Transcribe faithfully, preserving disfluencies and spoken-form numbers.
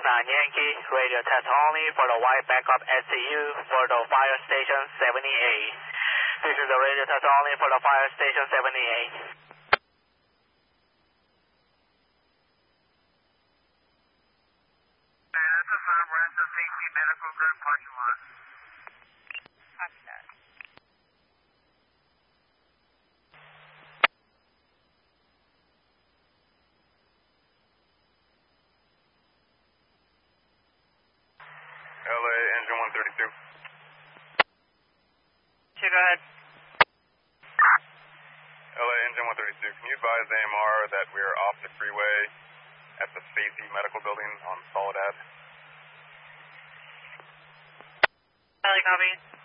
nine Yankee, radio test only for the white backup S C U for the fire station seventy-eight. This is the radio test only for the fire station seventy-eight. This is uh, we're at the C T Medical Group parking lot. Copy that. L A engine one thirty-two. Sure, go ahead. L A engine one thirty-two. Can you advise A M R that we are off the freeway at the Stacy Medical Building on Soledad? Valley, copy.